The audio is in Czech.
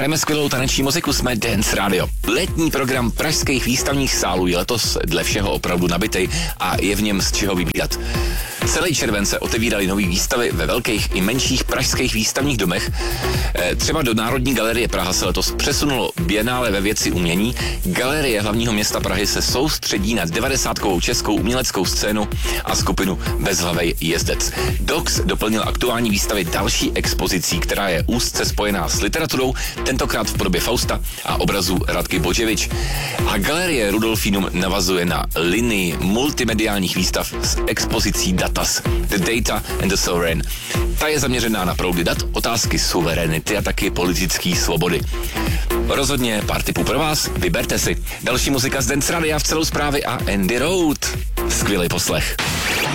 Hrajeme skvělou taneční muziku, jsme Dance Radio. Letní program pražských výstavních sálů je letos dle všeho opravdu nabitej a je v něm z čeho vybírat. Celý červen se otevíraly nové výstavy ve velkých i menších pražských výstavních domech. Třeba do Národní galerie Praha se letos přesunulo Bienále ve věci umění. Galerie hlavního města Prahy se soustředí na 90kovou českou uměleckou scénu a skupinu Bezhlavej jezdec. Dox doplnil aktuální výstavy další expozicí, která je úzce spojená s literaturou, tentokrát v podobě Fausta a obrazu Radky Boževič. A galerie Rudolfinum navazuje na linii multimediálních výstav s expozicí Datas, The Data and the Sovereign. Ta je zaměřená na proudy dat, otázky suverenity a taky politické svobody. Rozhodně pár tipů pro vás, vyberte si. Další muzika z Dance Radia v celou zprávy a Andy Road. Skvělý poslech.